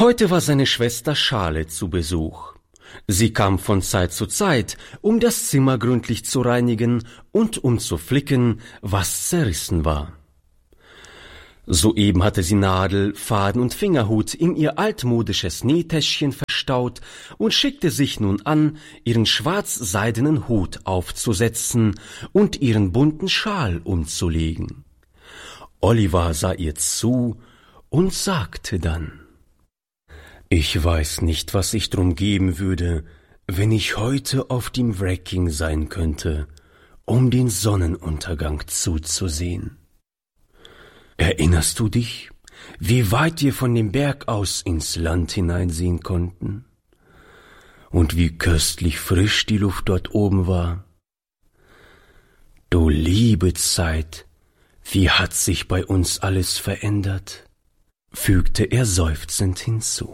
Heute war seine Schwester Charlotte zu Besuch. Sie kam von Zeit zu Zeit, um das Zimmer gründlich zu reinigen und um zu flicken, was zerrissen war. Soeben hatte sie Nadel, Faden und Fingerhut in ihr altmodisches Nähtäschchen verstaut und schickte sich nun an, ihren schwarz-seidenen Hut aufzusetzen und ihren bunten Schal umzulegen. Oliver sah ihr zu und sagte dann: »Ich weiß nicht, was ich drum geben würde, wenn ich heute auf dem Wrecking sein könnte, um den Sonnenuntergang zuzusehen. Erinnerst du dich, wie weit wir von dem Berg aus ins Land hineinsehen konnten? Und wie köstlich frisch die Luft dort oben war? Du liebe Zeit, wie hat sich bei uns alles verändert?« fügte er seufzend hinzu.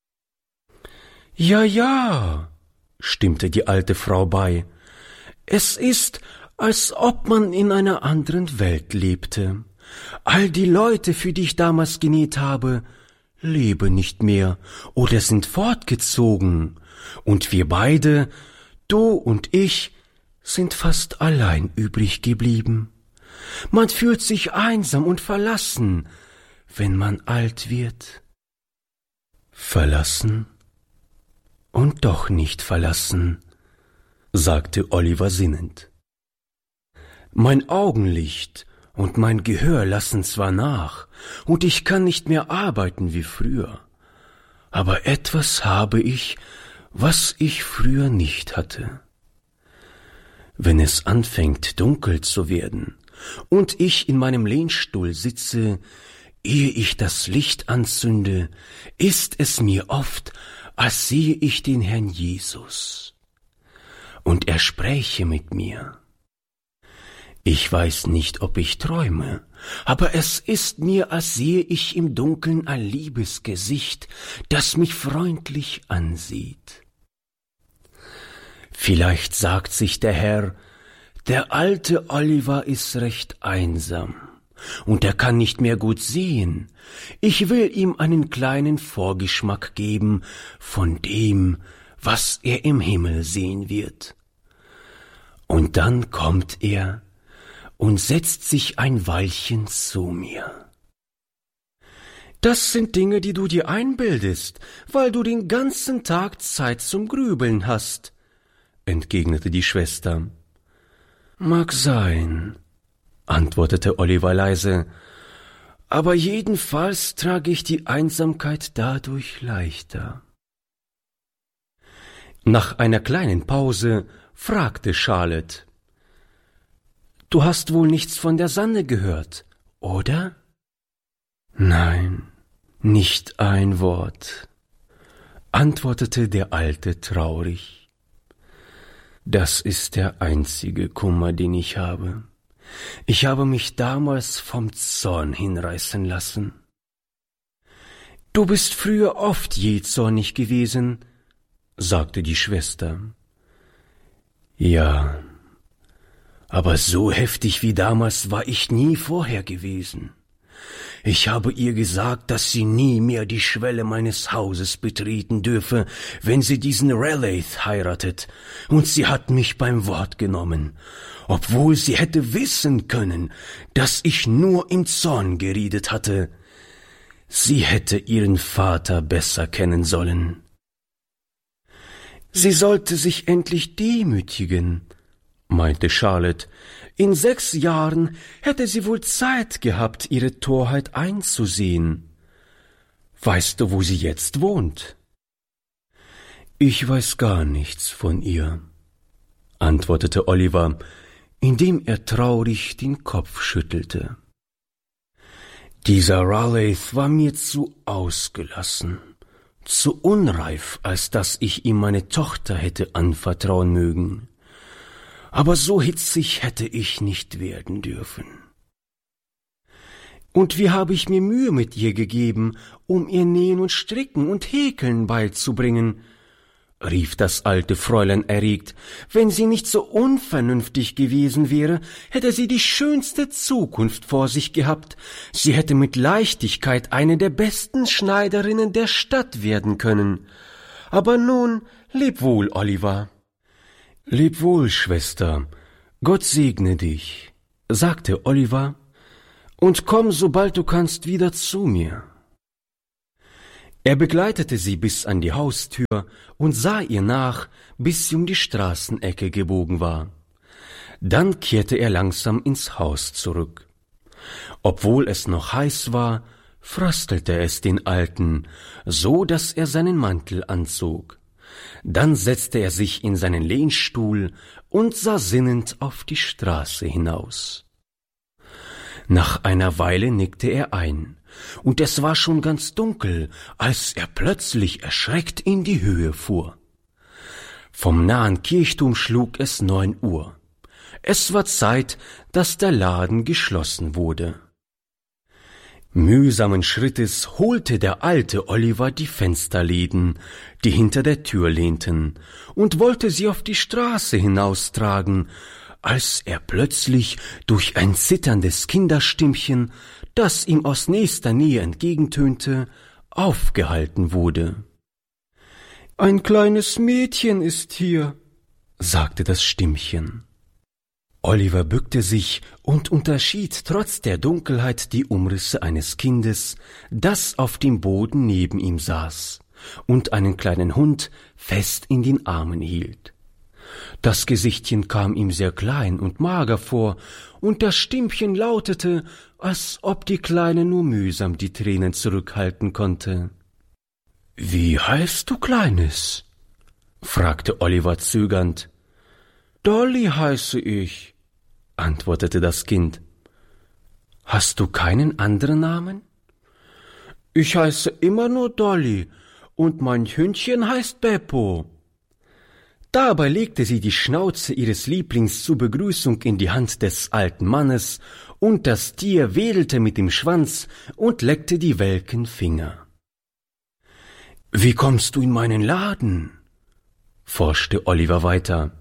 »Ja, ja«, stimmte die alte Frau bei, »es ist, als ob man in einer anderen Welt lebte. All die Leute, für die ich damals genäht habe, leben nicht mehr oder sind fortgezogen, und wir beide, du und ich, sind fast allein übrig geblieben. Man fühlt sich einsam und verlassen, wenn man alt wird.« »Verlassen und doch nicht verlassen«, sagte Oliver sinnend. »Mein Augenlicht und mein Gehör lassen zwar nach, und ich kann nicht mehr arbeiten wie früher, aber etwas habe ich, was ich früher nicht hatte. Wenn es anfängt dunkel zu werden und ich in meinem Lehnstuhl sitze, ehe ich das Licht anzünde, ist es mir oft, als sehe ich den Herrn Jesus, und er spräche mit mir. Ich weiß nicht, ob ich träume, aber es ist mir, als sehe ich im Dunkeln ein liebes Gesicht, das mich freundlich ansieht. Vielleicht sagt sich der Herr, der alte Oliver ist recht einsam, und er kann nicht mehr gut sehen. Ich will ihm einen kleinen Vorgeschmack geben von dem, was er im Himmel sehen wird. Und dann kommt er und setzt sich ein Weilchen zu mir.« »Das sind Dinge, die du dir einbildest, weil du den ganzen Tag Zeit zum Grübeln hast«, entgegnete die Schwester. »Mag sein«, antwortete Oliver leise, »aber jedenfalls trage ich die Einsamkeit dadurch leichter.« Nach einer kleinen Pause fragte Charlotte: »Du hast wohl nichts von der Sanne gehört, oder?« »Nein, nicht ein Wort«, antwortete der Alte traurig. »Das ist der einzige Kummer, den ich habe. Ich habe mich damals vom Zorn hinreißen lassen.« »Du bist früher oft jähzornig gewesen«, sagte die Schwester. »Ja, aber so heftig wie damals war ich nie vorher gewesen. Ich habe ihr gesagt, dass sie nie mehr die Schwelle meines Hauses betreten dürfe, wenn sie diesen Raleigh heiratet, und sie hat mich beim Wort genommen, obwohl sie hätte wissen können, dass ich nur im Zorn geredet hatte. Sie hätte ihren Vater besser kennen sollen.« »Sie sollte sich endlich demütigen«, meinte Charlotte. »In 6 Jahren hätte sie wohl Zeit gehabt, ihre Torheit einzusehen. Weißt du, wo sie jetzt wohnt?« »Ich weiß gar nichts von ihr«, antwortete Oliver, indem er traurig den Kopf schüttelte. »Dieser Raleigh war mir zu ausgelassen, zu unreif, als dass ich ihm meine Tochter hätte anvertrauen mögen. Aber so hitzig hätte ich nicht werden dürfen. Und wie habe ich mir Mühe mit ihr gegeben, um ihr Nähen und Stricken und Häkeln beizubringen. rief das alte Fräulein erregt, »wenn sie nicht so unvernünftig gewesen wäre, hätte sie die schönste Zukunft vor sich gehabt. Sie hätte mit Leichtigkeit eine der besten Schneiderinnen der Stadt werden können. Aber nun, leb wohl, Oliver.« »Leb wohl, Schwester, Gott segne dich«, sagte Oliver, »und komm, sobald du kannst, wieder zu mir.« Er begleitete sie bis an die Haustür und sah ihr nach, bis sie um die Straßenecke gebogen war. Dann kehrte er langsam ins Haus zurück. Obwohl es noch heiß war, fröstelte es den Alten, so dass er seinen Mantel anzog. Dann setzte er sich in seinen Lehnstuhl und sah sinnend auf die Straße hinaus. Nach einer Weile nickte er ein, und es war schon ganz dunkel, als er plötzlich erschreckt in die Höhe fuhr. Vom nahen Kirchturm schlug es 9 Uhr. Es war Zeit, dass der Laden geschlossen wurde. Mühsamen Schrittes holte der alte Oliver die Fensterläden, die hinter der Tür lehnten, und wollte sie auf die Straße hinaustragen, als er plötzlich durch ein zitterndes Kinderstimmchen, das ihm aus nächster Nähe entgegentönte, aufgehalten wurde. »Ein kleines Mädchen ist hier«, sagte das Stimmchen. Oliver bückte sich und unterschied trotz der Dunkelheit die Umrisse eines Kindes, das auf dem Boden neben ihm saß und einen kleinen Hund fest in den Armen hielt. Das Gesichtchen kam ihm sehr klein und mager vor, und das Stimmchen lautete, als ob die Kleine nur mühsam die Tränen zurückhalten konnte. »Wie heißt du, Kleines?« fragte Oliver zögernd. »Dolly heiße ich«, antwortete das Kind. »Hast du keinen anderen Namen?« »Ich heiße immer nur Dolly, und mein Hündchen heißt Beppo.« Dabei legte sie die Schnauze ihres Lieblings zur Begrüßung in die Hand des alten Mannes, und das Tier wedelte mit dem Schwanz und leckte die welken Finger. »Wie kommst du in meinen Laden?« forschte Oliver weiter.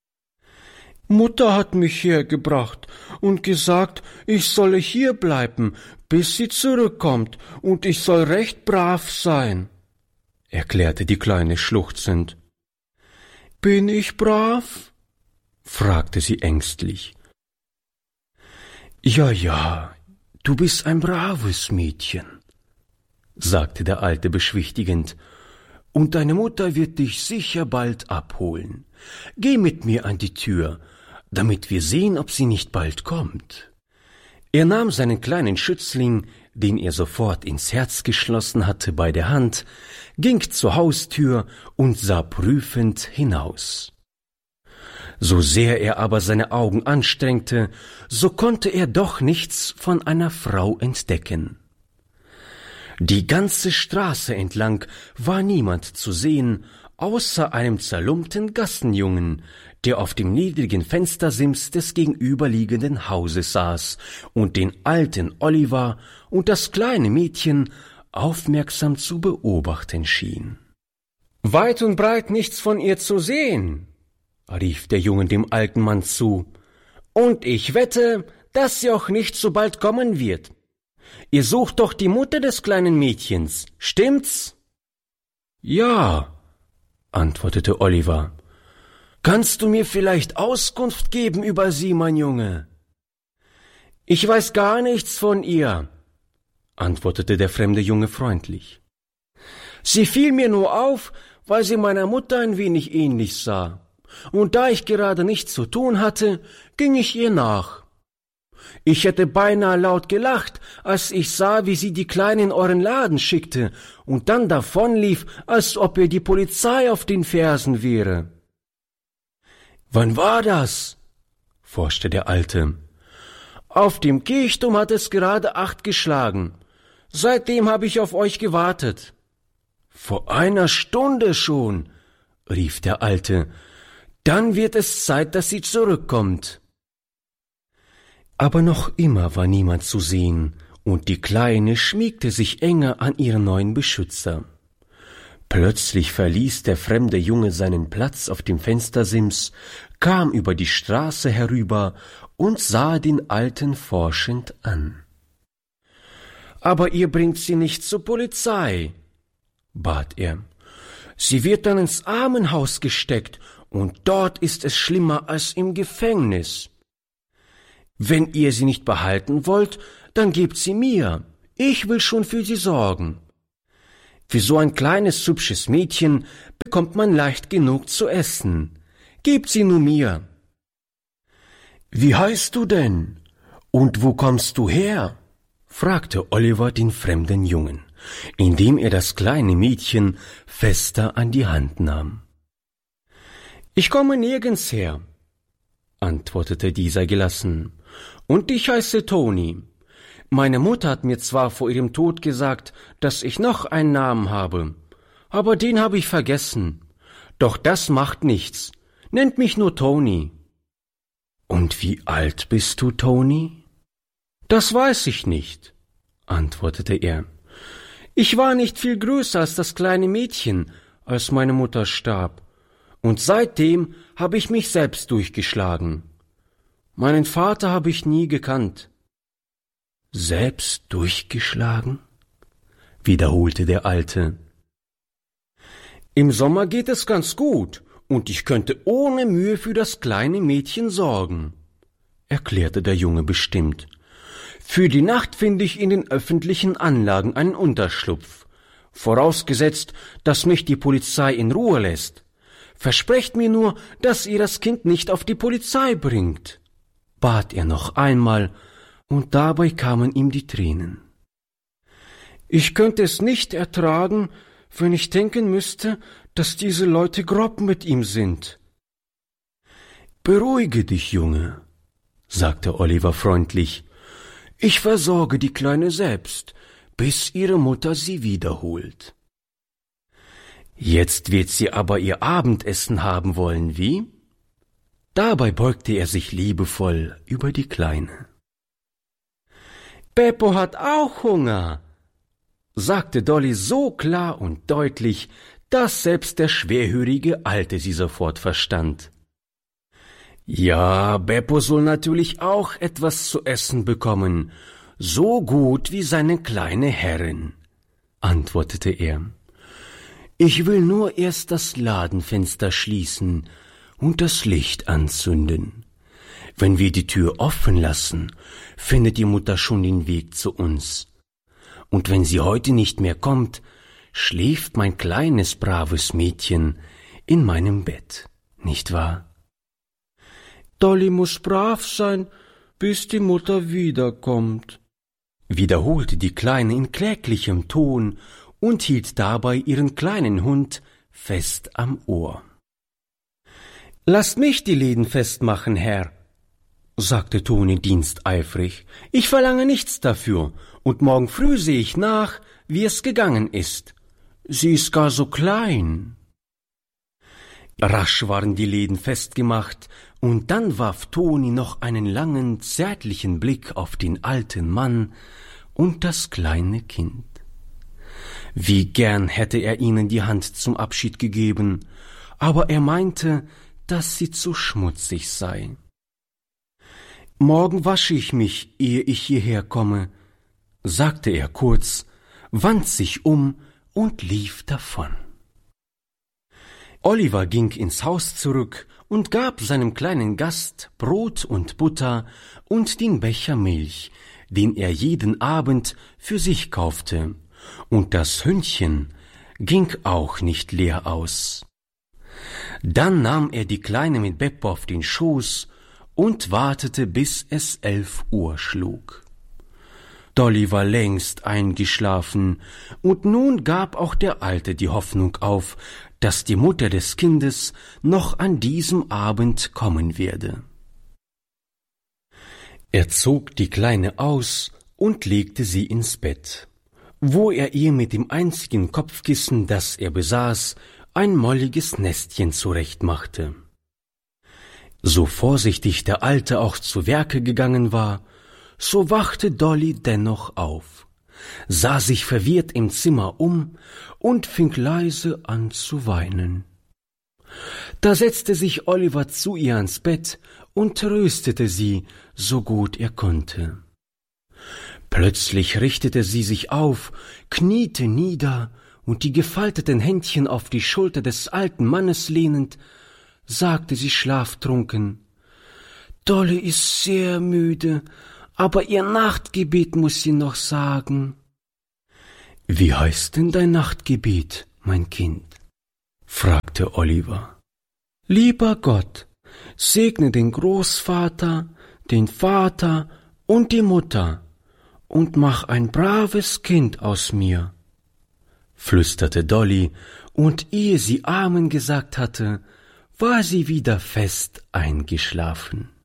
»Mutter hat mich hergebracht und gesagt, ich solle hier bleiben, bis sie zurückkommt, und ich soll recht brav sein«, erklärte die Kleine schluchzend. »Bin ich brav?« fragte sie ängstlich. »Ja, du bist ein braves Mädchen«, sagte der Alte beschwichtigend, »und deine Mutter wird dich sicher bald abholen. Geh mit mir an die Tür, damit wir sehen, ob sie nicht bald kommt.« Er nahm seinen kleinen Schützling, den er sofort ins Herz geschlossen hatte, bei der Hand, ging zur Haustür und sah prüfend hinaus. So sehr er aber seine Augen anstrengte, so konnte er doch nichts von einer Frau entdecken. Die ganze Straße entlang war niemand zu sehen, außer einem zerlumpten Gassenjungen, der auf dem niedrigen Fenstersims des gegenüberliegenden Hauses saß und den alten Oliver und das kleine Mädchen aufmerksam zu beobachten schien. »Weit und breit nichts von ihr zu sehen«, rief der Junge dem alten Mann zu, »und ich wette, dass sie auch nicht so bald kommen wird. Ihr sucht doch die Mutter des kleinen Mädchens, stimmt's?« »Ja«, antwortete Oliver. »Kannst du mir vielleicht Auskunft geben über sie, mein Junge?« »Ich weiß gar nichts von ihr«, antwortete der fremde Junge freundlich. »Sie fiel mir nur auf, weil sie meiner Mutter ein wenig ähnlich sah, und da ich gerade nichts zu tun hatte, ging ich ihr nach. Ich hätte beinahe laut gelacht, als ich sah, wie sie die Kleine in euren Laden schickte und dann davonlief, als ob ihr die Polizei auf den Fersen wäre.« »Wann war das?« forschte der Alte. »Auf dem Kirchturm hat es gerade 8 geschlagen. Seitdem habe ich auf euch gewartet.« »Vor einer Stunde schon«, rief der Alte. »Dann wird es Zeit, dass sie zurückkommt.« Aber noch immer war niemand zu sehen, und die Kleine schmiegte sich enger an ihren neuen Beschützer. Plötzlich verließ der fremde Junge seinen Platz auf dem Fenstersims, kam über die Straße herüber und sah den Alten forschend an. »Aber ihr bringt sie nicht zur Polizei«, bat er. »Sie wird dann ins Armenhaus gesteckt, und dort ist es schlimmer als im Gefängnis. Wenn ihr sie nicht behalten wollt, dann gebt sie mir. Ich will schon für sie sorgen. Für so ein kleines, hübsches Mädchen bekommt man leicht genug zu essen. Gebt sie nur mir.« »Wie heißt du denn? Und wo kommst du her?« fragte Oliver den fremden Jungen, indem er das kleine Mädchen fester an die Hand nahm. »Ich komme nirgends her«, antwortete dieser gelassen, »und ich heiße Toni. Meine Mutter hat mir zwar vor ihrem Tod gesagt, dass ich noch einen Namen habe, aber den habe ich vergessen. Doch das macht nichts. Nennt mich nur Toni.« »Und wie alt bist du, Toni?« »Das weiß ich nicht«, antwortete er. »Ich war nicht viel größer als das kleine Mädchen, als meine Mutter starb, und seitdem habe ich mich selbst durchgeschlagen. Meinen Vater habe ich nie gekannt.« »Selbst durchgeschlagen?« wiederholte der Alte. »Im Sommer geht es ganz gut, und ich könnte ohne Mühe für das kleine Mädchen sorgen«, erklärte der Junge bestimmt. »Für die Nacht finde ich in den öffentlichen Anlagen einen Unterschlupf, vorausgesetzt, dass mich die Polizei in Ruhe lässt. Versprecht mir nur, dass ihr das Kind nicht auf die Polizei bringt«, bat er noch einmal, und dabei kamen ihm die Tränen. »Ich könnte es nicht ertragen, wenn ich denken müsste, dass diese Leute grob mit ihm sind.« »Beruhige dich, Junge«, sagte Oliver freundlich. »Ich versorge die Kleine selbst, bis ihre Mutter sie wiederholt.« »Jetzt wird sie aber ihr Abendessen haben wollen, wie?« Dabei beugte er sich liebevoll über die Kleine. »Beppo hat auch Hunger«, sagte Dolly so klar und deutlich, dass selbst der schwerhörige Alte sie sofort verstand. »Ja, Beppo soll natürlich auch etwas zu essen bekommen, so gut wie seine kleine Herrin«, antwortete er. »Ich will nur erst das Ladenfenster schließen und das Licht anzünden. Wenn wir die Tür offen lassen, findet die Mutter schon den Weg zu uns. Und wenn sie heute nicht mehr kommt, schläft mein kleines, braves Mädchen in meinem Bett, nicht wahr?« »Dolly muss brav sein, bis die Mutter wiederkommt«, wiederholte die Kleine in kläglichem Ton und hielt dabei ihren kleinen Hund fest am Ohr. »Lasst mich die Läden festmachen, Herr«, sagte Toni diensteifrig. »Ich verlange nichts dafür, und morgen früh sehe ich nach, wie es gegangen ist. Sie ist gar so klein.« Rasch waren die Läden festgemacht, und dann warf Toni noch einen langen, zärtlichen Blick auf den alten Mann und das kleine Kind. Wie gern hätte er ihnen die Hand zum Abschied gegeben, aber er meinte, dass sie zu schmutzig sei. »Morgen wasche ich mich, ehe ich hierher komme«, sagte er kurz, wand sich um und lief davon. Oliver ging ins Haus zurück und gab seinem kleinen Gast Brot und Butter und den Becher Milch, den er jeden Abend für sich kaufte, und das Hündchen ging auch nicht leer aus. Dann nahm er die Kleine mit Beppo auf den Schoß und wartete, bis es 11 Uhr schlug. Dolly war längst eingeschlafen, und nun gab auch der Alte die Hoffnung auf, dass die Mutter des Kindes noch an diesem Abend kommen werde. Er zog die Kleine aus und legte sie ins Bett, wo er ihr mit dem einzigen Kopfkissen, das er besaß, ein molliges Nestchen zurechtmachte. So vorsichtig der Alte auch zu Werke gegangen war, so wachte Dolly dennoch auf, sah sich verwirrt im Zimmer um und fing leise an zu weinen. Da setzte sich Oliver zu ihr ans Bett und tröstete sie, so gut er konnte. Plötzlich richtete sie sich auf, kniete nieder und die gefalteten Händchen auf die Schulter des alten Mannes lehnend, sagte sie schlaftrunken: »Dolly ist sehr müde, aber ihr Nachtgebet muß sie noch sagen.« »Wie heißt denn dein Nachtgebet, mein Kind?« fragte Oliver. »Lieber Gott, segne den Großvater, den Vater und die Mutter und mach ein braves Kind aus mir«, flüsterte Dolly, und ehe sie Amen gesagt hatte, war sie wieder fest eingeschlafen.